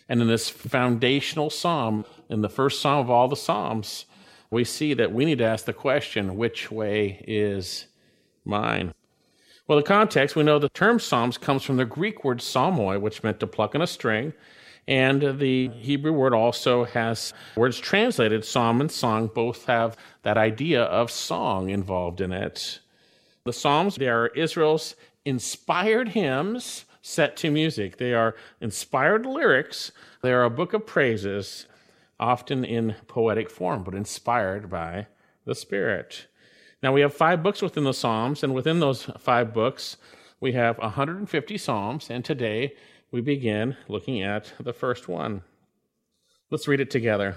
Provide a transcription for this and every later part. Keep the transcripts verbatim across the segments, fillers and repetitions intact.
And in this foundational psalm, in the first psalm of all the psalms, we see that we need to ask the question, which way is mine? Well, the context, we know the term psalms comes from the Greek word psalmoi, which meant to pluck on a string. And the Hebrew word also has words translated, psalm and song, both have that idea of song involved in it. The Psalms, they are Israel's inspired hymns set to music. They are inspired lyrics. They are a book of praises, often in poetic form, but inspired by the Spirit. Now, we have five books within the Psalms, and within those five books, we have one hundred fifty Psalms, and today we begin looking at the first one. Let's read it together.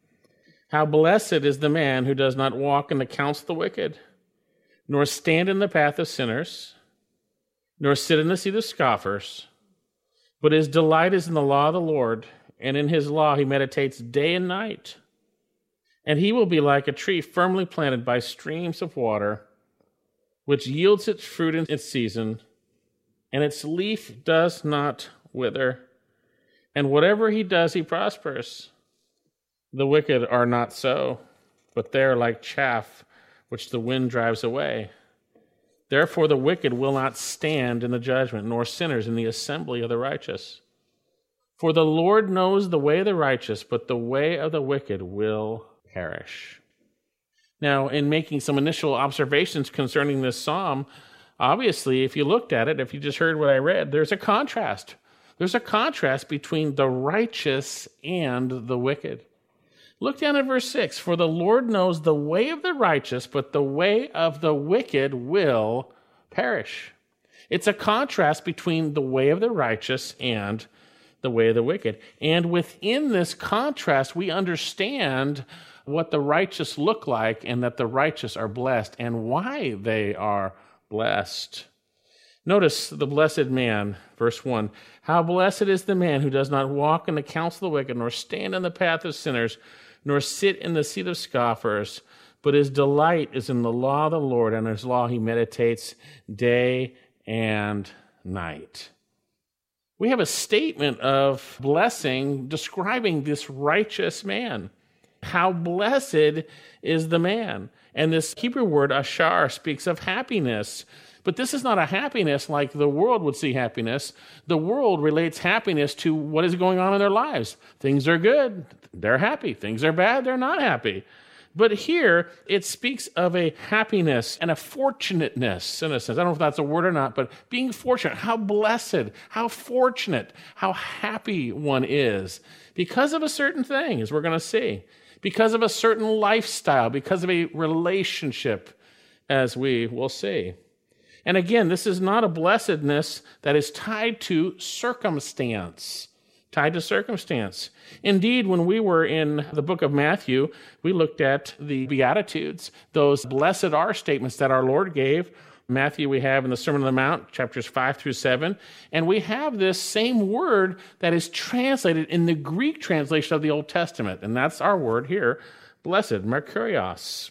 How blessed is the man who does not walk in the counsel of the wicked, nor stand in the path of sinners, nor sit in the seat of scoffers, but his delight is in the law of the Lord, and in his law he meditates day and night. And he will be like a tree firmly planted by streams of water, which yields its fruit in its season, and its leaf does not wither. And whatever he does, he prospers. The wicked are not so, but they are like chaff which the wind drives away. Therefore the wicked will not stand in the judgment, nor sinners in the assembly of the righteous. For the Lord knows the way of the righteous, but the way of the wicked will perish. Now, in making some initial observations concerning this psalm, obviously, if you looked at it, if you just heard what I read, there's a contrast. There's a contrast between the righteous and the wicked. Look down at verse six. For the Lord knows the way of the righteous, but the way of the wicked will perish. It's a contrast between the way of the righteous and the way of the wicked. And within this contrast, we understand what the righteous look like and that the righteous are blessed and why they are blessed. Notice the blessed man, verse one. How blessed is the man who does not walk in the counsel of the wicked, nor stand in the path of sinners, nor sit in the seat of scoffers, but his delight is in the law of the Lord, and his law he meditates day and night. We have a statement of blessing describing this righteous man. How blessed is the man. And this Hebrew word, ashar, speaks of happiness. But this is not a happiness like the world would see happiness. The world relates happiness to what is going on in their lives. Things are good, they're happy. Things are bad, they're not happy. But here, it speaks of a happiness and a fortunateness, in a sense. I don't know if that's a word or not, but being fortunate, how blessed, how fortunate, how happy one is because of a certain thing, as we're going to see, because of a certain lifestyle, because of a relationship, as we will see. And again, this is not a blessedness that is tied to circumstance, tied to circumstance. Indeed, when we were in the book of Matthew, we looked at the Beatitudes, those blessed are statements that our Lord gave. Matthew we have in the Sermon on the Mount, chapters five through seven, and we have this same word that is translated in the Greek translation of the Old Testament, and that's our word here, blessed, Makarios.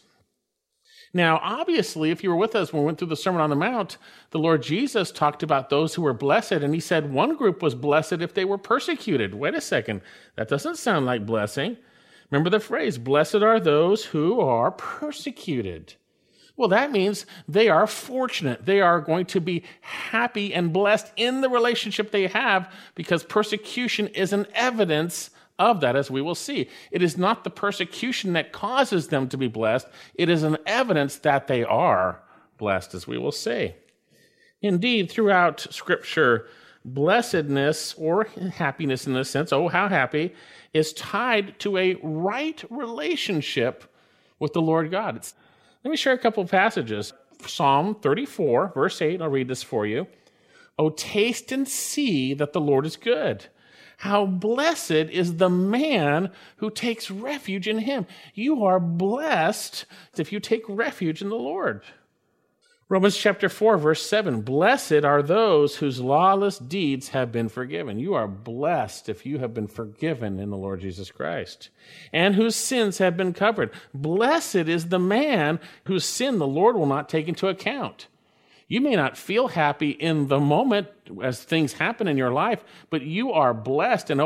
Now, obviously, if you were with us when we went through the Sermon on the Mount, the Lord Jesus talked about those who were blessed, and he said one group was blessed if they were persecuted. Wait a second, that doesn't sound like blessing. Remember the phrase, blessed are those who are persecuted. Well, that means they are fortunate. They are going to be happy and blessed in the relationship they have because persecution is an evidence of that, as we will see. It is not the persecution that causes them to be blessed. It is an evidence that they are blessed, as we will see. Indeed, throughout Scripture, blessedness or happiness in this sense, oh, how happy, is tied to a right relationship with the Lord God. It's, let me share a couple of passages. Psalm thirty-four, verse eight, I'll read this for you. Oh, taste and see that the Lord is good. How blessed is the man who takes refuge in him. You are blessed if you take refuge in the Lord. Romans chapter four, verse seven, blessed are those whose lawless deeds have been forgiven. You are blessed if you have been forgiven in the Lord Jesus Christ, and whose sins have been covered. Blessed is the man whose sin the Lord will not take into account. You may not feel happy in the moment as things happen in your life, but you are blessed and